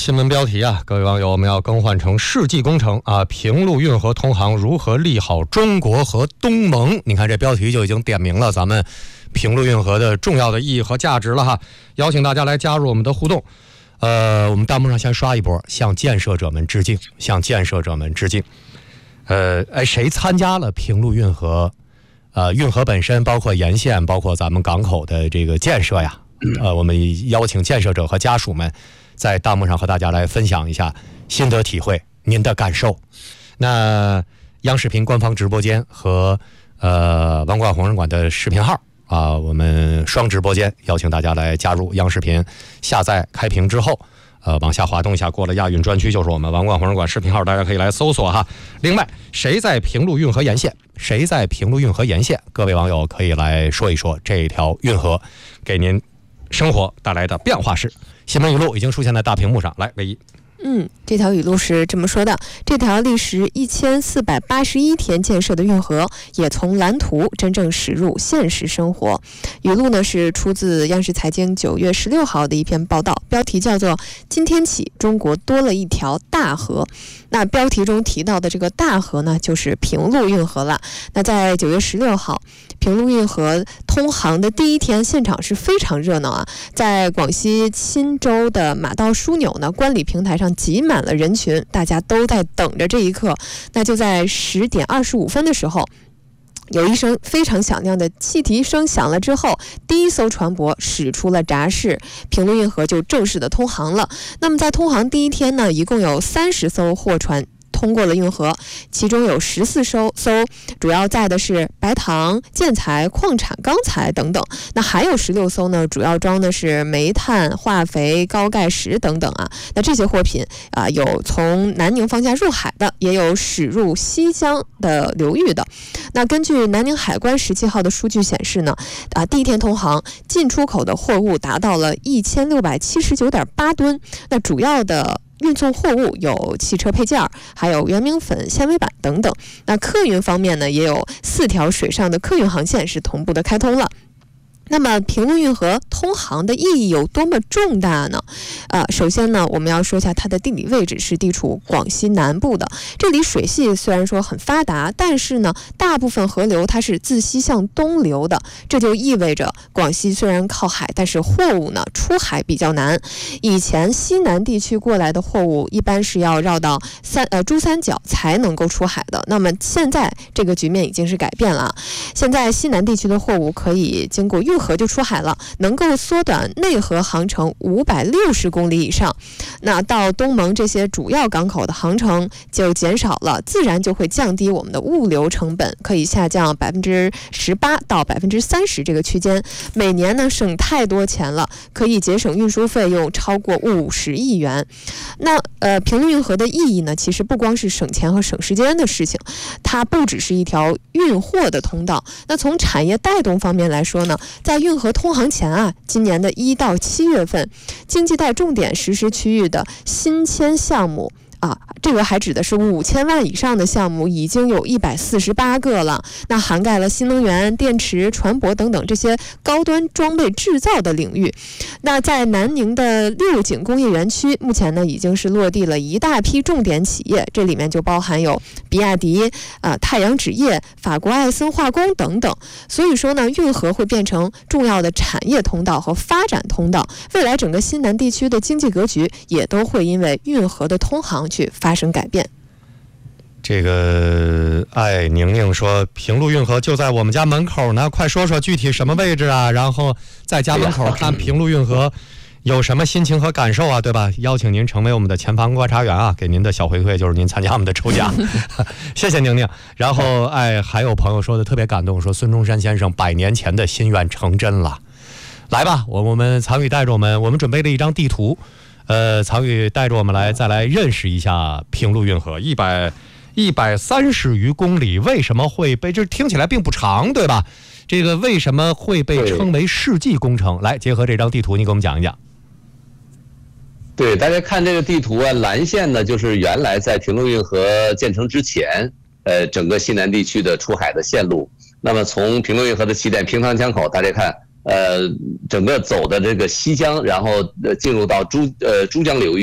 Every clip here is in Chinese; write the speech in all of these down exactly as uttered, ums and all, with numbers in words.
新闻标题啊，各位网友，我们要更换成世纪工程啊！平陆运河通航如何利好中国和东盟？你看这标题就已经点明了咱们平陆运河的重要的意义和价值了哈！邀请大家来加入我们的互动。呃，我们弹幕上先刷一波，向建设者们致敬，向建设者们致敬。呃，哎，谁参加了平陆运河？呃，运河本身，包括沿线，包括咱们港口的这个建设呀。呃，我们邀请建设者和家属们在弹幕上和大家来分享一下心得体会，您的感受。那央视频官方直播间和呃王冠红人馆的视频号啊、呃，我们双直播间，邀请大家来加入。央视频下载开屏之后，呃，往下滑动一下，过了亚运专区就是我们王冠红人馆视频号，大家可以来搜索哈。另外，谁在平陆运河沿线？谁在平陆运河沿线？各位网友可以来说一说这条运河给您生活带来的变化是。新闻语录已经出现在大屏幕上，来，唯一。 嗯，这条语录是这么说的：这条历时一千四百八十一天建设的运河，也从蓝图真正驶入现实生活。语录呢是出自央视财经九月十六号的一篇报道，标题叫做“今天起，中国多了一条大河”。那标题中提到的这个大河呢，就是平陆运河了。那在九月十六号，平陆运河通航的第一天，现场是非常热闹啊！在广西钦州的马道枢纽呢，观礼平台上挤满了人群，大家都在等着这一刻。那就在十点二十五分的时候，有一声非常响亮的汽笛声响了之后，第一艘船舶驶出了闸室，平陆运河就正式的通航了。那么在通航第一天呢，一共有三十艘货船通过了运河，其中有十四艘艘主要载的是白糖、建材、矿产、钢材等等，那还有十六艘呢，主要装的是煤炭、化肥、高钙石等等啊。那这些货品啊、呃，有从南宁方向入海的，也有驶入西江的流域的。那根据南宁海关十七号的数据显示呢，啊，第一天通航进出口的货物达到了一千六百七十九点八吨，那主要的运送货物有汽车配件，还有圆明粉、纤维板等等。那客运方面呢，也有四条水上的客运航线是同步的开通了。那么平陆运河通航的意义有多么重大呢？呃，首先呢，我们要说一下它的地理位置是地处广西南部的。这里水系虽然说很发达，但是呢，大部分河流它是自西向东流的，这就意味着广西虽然靠海，但是货物呢出海比较难。以前西南地区过来的货物一般是要绕到三呃珠三角才能够出海的。那么现在这个局面已经是改变了，现在西南地区的货物可以经过运河就出海了，能够缩短内河航程五百六十公里以上。那到东盟这些主要港口的航程就减少了，自然就会降低我们的物流成本，可以下降百分之十八到百分之三十这个区间。每年呢省太多钱了，可以节省运输费用超过五十亿元。那呃平陆运河的意义呢，其实不光是省钱和省时间的事情，它不只是一条运货的通道。那从产业带动方面来说呢，在运河通航前啊，今年的一到七月份，经济带重点实施区域的新签项目啊，这个还指的是五千万以上的项目，已经有一百四十八个了。那涵盖了新能源、电池、船舶等等这些高端装备制造的领域。那在南宁的六景工业园区，目前呢已经是落地了一大批重点企业，这里面就包含有比亚迪、啊、呃、太阳纸业、法国艾森化工等等。所以说呢，运河会变成重要的产业通道和发展通道，未来整个西南地区的经济格局也都会因为运河的通航去发生改变。 这个哎，宁宁说平陆运河就在我们家门口呢，快说说具体什么位置啊？然后在家门口看平陆运河有什么心情和感受啊？对吧？邀请您成为我们的前方观察员啊，给您的小回馈就是您参加我们的抽奖，谢谢宁宁。然后哎，还有朋友说的特别感动，说孙中山先生百年前的心愿成真了。来吧，我我们曹宇带着我们，我们准备了一张地图。呃，曹宇带着我们来再来认识一下平陆运河，一百一百三十余公里，为什么会被这听起来并不长，对吧？这个为什么会被称为世纪工程？来，结合这张地图，你给我们讲一讲。 对，大家看这个地图啊，蓝线呢就是原来在平陆运河建成之前，呃，整个西南地区的出海的线路。那么从平陆运河的起点平塘江口，大家看。呃，整个走的这个西江，然后呃进入到珠呃珠江流域，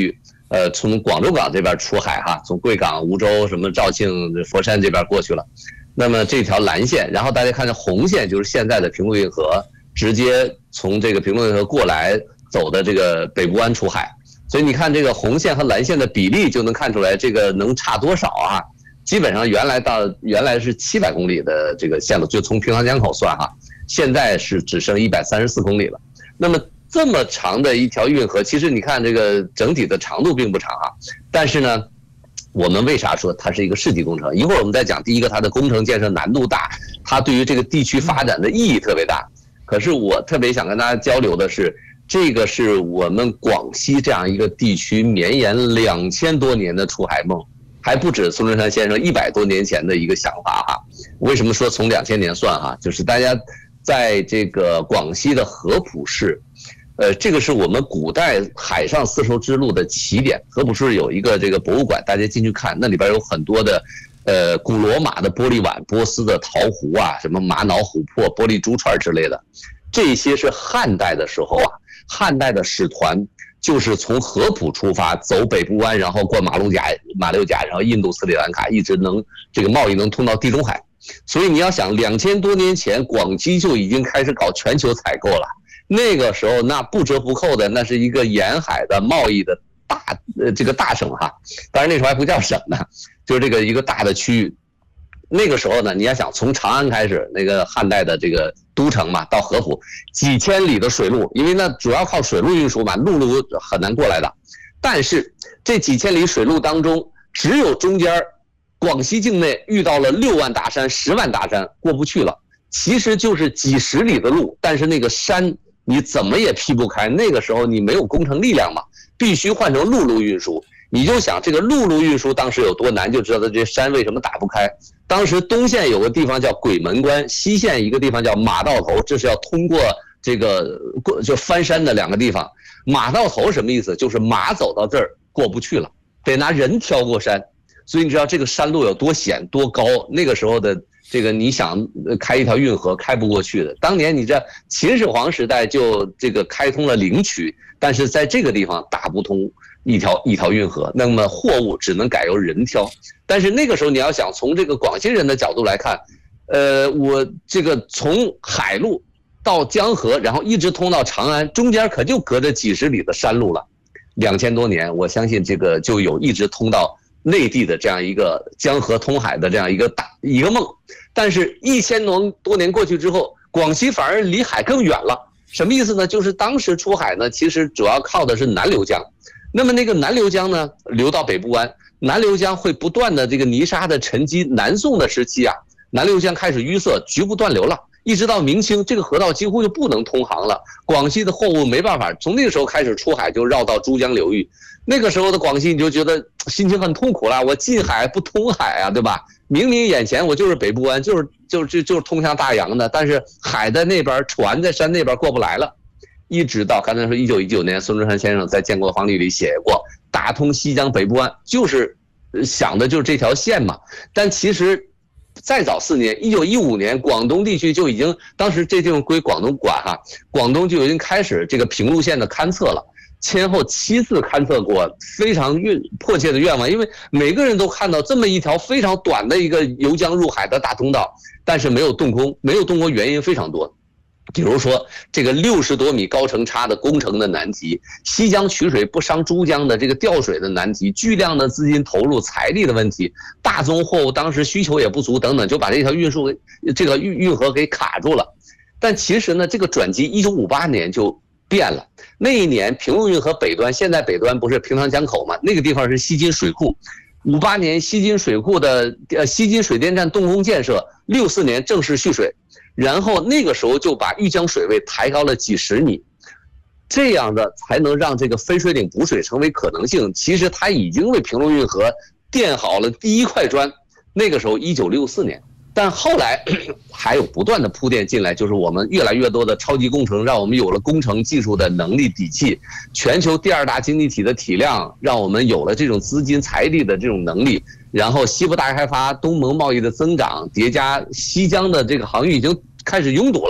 呃，从广州港这边出海哈，从贵港、梧州、什么肇庆、佛山这边过去了。那么这条蓝线，然后大家看这红线就是现在的平陆运河，直接从这个平陆运河过来走的这个北部湾出海。所以你看这个红线和蓝线的比例就能看出来这个能差多少啊？基本上原来到原来是七百公里的这个线路，就从平塘江口算哈，现在是只剩一百三十四公里了。那么这么长的一条运河，其实你看这个整体的长度并不长啊，但是呢，我们为啥说它是一个世纪工程？一会儿我们再讲。第一个，它的工程建设难度大，它对于这个地区发展的意义特别大。可是我特别想跟大家交流的是，这个是我们广西这样一个地区绵延两千多年的出海梦，还不止孙中山先生一百多年前的一个想法哈。为什么说从两千年算哈？就是大家在这个广西的合浦市。呃，这个是我们古代海上丝绸之路的起点。合浦市有一个这个博物馆，大家进去看，那里边有很多的，呃，古罗马的玻璃碗、波斯的陶壶啊，什么玛瑙琥珀、玻璃珠串之类的，这些是汉代的时候啊，汉代的使团就是从合浦出发，走北部湾，然后过马六甲、马六甲，然后印度、斯里兰卡，一直能这个贸易能通到地中海。所以你要想，两千多年前，广西就已经开始搞全球采购了。那个时候，那不折不扣的，那是一个沿海的贸易的大呃这个大省哈，当然那时候还不叫省呢，就是这个一个大的区域。那个时候呢，你要想从长安开始，那个汉代的这个都城嘛，到合浦几千里的水路，因为那主要靠水路运输嘛，陆路很难过来的。但是这几千里水路当中，只有中间广西境内遇到了六万大山、十万大山过不去了，其实就是几十里的路，但是那个山。你怎么也劈不开，那个时候你没有工程力量嘛，必须换成陆路运输。你就想这个陆路运输当时有多难，就知道这些山为什么打不开。当时东线有个地方叫鬼门关，西线一个地方叫马道头，这是要通过这个就翻山的两个地方。马道头什么意思？就是马走到这儿过不去了，得拿人挑过山。所以你知道这个山路有多险多高，那个时候的这个你想开一条运河开不过去的。当年你这秦始皇时代就这个开通了灵渠，但是在这个地方打不通一条一条运河，那么货物只能改由人挑。但是那个时候你要想从这个广西人的角度来看，呃，我这个从海路到江河，然后一直通到长安，中间可就隔着几十里的山路了。两千多年，我相信这个就有一直通到内地的这样一个江河通海的这样一个大一个梦。但是一千多多年过去之后，广西反而离海更远了。什么意思呢？就是当时出海呢，其实主要靠的是南流江。那么那个南流江呢，流到北部湾，南流江会不断的这个泥沙的沉积。南宋的时期啊，南流江开始淤塞，局部断流了，一直到明清，这个河道几乎就不能通航了。广西的货物没办法，从那个时候开始出海就绕到珠江流域。那个时候的广西你就觉得心情很痛苦了，我进海不通海啊，对吧？明明眼前我就是北部湾，就是就是就是通向大洋的，但是海在那边，船在山那边过不来了。一直到刚才说一九一九年，孙中山先生在建国方例里写过，打通西江北部湾，就是想的就是这条线嘛。但其实再早四年，一九一五年，广东地区就已经，当时这地方归广东管哈，广东就已经开始这个平陆线的勘测了。先后七次勘测过，非常愿迫切的愿望，因为每个人都看到这么一条非常短的一个由江入海的大通道，但是没有动工，没有动工原因非常多。比如说这个六十多米高程差的工程的难题，西江取水不伤珠江的这个调水的难题，巨量的资金投入、财力的问题，大宗货物当时需求也不足等等，就把这条运输这个运运河给卡住了。但其实呢，这个转机一九五八年就变了。那一年平陆运河北端，现在北端不是平塘江口吗？那个地方是西津水库。五八年西津水库的呃西津水电站动工建设，六四年正式蓄水。然后那个时候就把玉江水位抬高了几十米，这样的才能让这个分水岭补水成为可能性。其实它已经为平陆运河垫好了第一块砖，那个时候一九六四年。但后来还有不断的铺垫进来，就是我们越来越多的超级工程，让我们有了工程技术的能力底气，全球第二大经济体的体量，让我们有了这种资金财力的这种能力。然后西部大开发、东盟贸易的增长叠加，西江的这个航运已经开始拥堵了，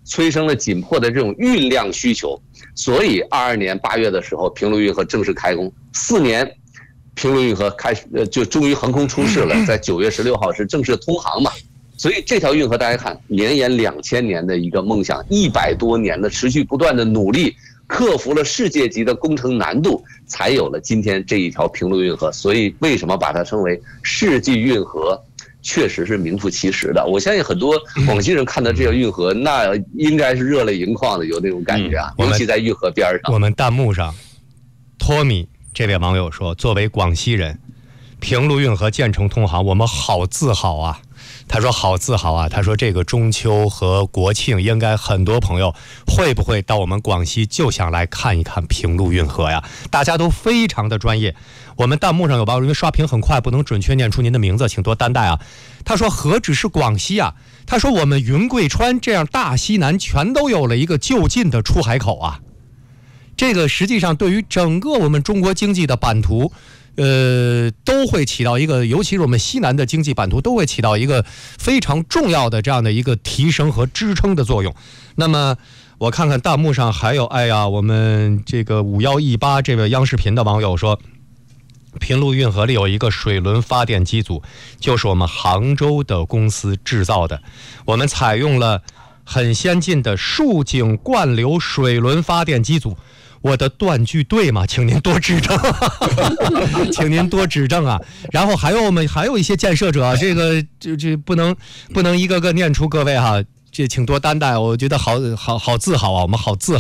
催生了紧迫的这种运量需求，所以二二年八月的时候，平陆运河正式开工，四年，平陆运河开始呃就终于横空出世了，在九月十六号是正式通航嘛。所以这条运河大家看，绵延两千年的一个梦想，一百多年的持续不断的努力，克服了世界级的工程难度，才有了今天这一条平陆运河。所以为什么把它称为世纪运河？确实是名副其实的。我相信很多广西人看到这条运河，那应该是热泪盈眶的，有那种感觉啊。尤其在运河边上。 我们弹幕上，托米这位网友说：“作为广西人，平陆运河建成通航，我们好自豪啊！”他说好自豪啊！他说这个中秋和国庆，应该很多朋友会不会到我们广西就想来看一看平陆运河呀？大家都非常的专业。我们弹幕上有吧，因为刷屏很快，不能准确念出您的名字，请多担待啊。他说何止是广西啊？他说我们云贵川这样大西南全都有了一个就近的出海口啊。这个实际上对于整个我们中国经济的版图。呃，都会起到一个，尤其是我们西南的经济版图，都会起到一个非常重要的这样的一个提升和支撑的作用。那么，我看看弹幕上还有，哎呀，我们这个五幺一八这位央视频的网友说，平陆运河里有一个水轮发电机组，就是我们杭州的公司制造的，我们采用了很先进的竖井灌流水轮发电机组。我的断句对吗？请您多指正，请您多指正啊！然后还有我们还有一些建设者，这个这这不能不能一个个念出各位哈，这请多担待，我觉得好好好自豪啊，我们好自豪。